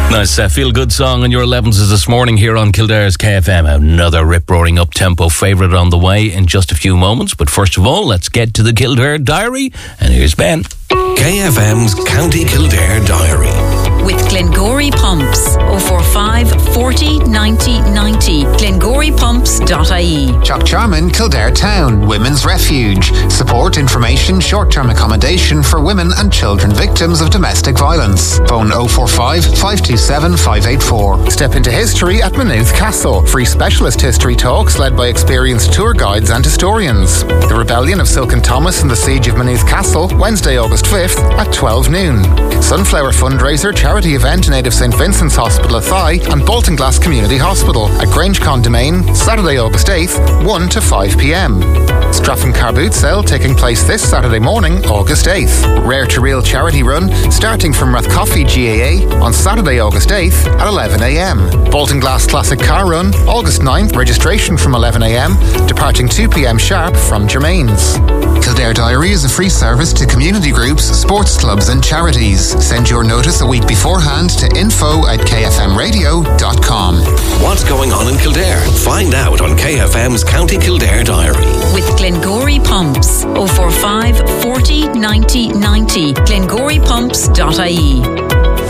Nice feel-good song on your 11s this morning here on Kildare's KFM. Another rip-roaring up-tempo favourite on the way in just a few moments. But first of all, let's get to the Kildare Diary. And here's Ben. KFM's County Kildare Diary. With Glengory Pumps. 045 40 90 90. GlengoryPumps.ie. Chuck Charman, Kildare Town, Women's Refuge. Support, information, short-term accommodation for women and children victims of domestic violence. Phone 045 527 584. Step into history at Maynooth Castle. Free specialist history talks led by experienced tour guides and historians. The Rebellion of Silken Thomas and the Siege of Maynooth Castle, Wednesday, August 5th at 12 noon. Sunflower fundraiser charity event in aid of St Vincent's Hospital Athy and Bolton Glass Community Hospital at Grangecon Domain, Saturday, August 8th, 1 to 5 p.m. Straffan Car Boot Sale taking place this Saturday morning, August 8th. Rare to Real charity run starting from Rathcoffey GAA on Saturday, August 8th at 11 a.m. Bolton Glass Classic Car Run, August 9th, registration from 11 a.m, departing 2 p.m. sharp from Germain's. Kildare Diary is a free service to community groups, sports clubs and charities. Send your notice a week beforehand to info@kfmradio.com. What's going on in Kildare? Find out on KFM's County Kildare Diary. With Glengory Pumps. 045 40 90 90. GlengoryPumps.ie.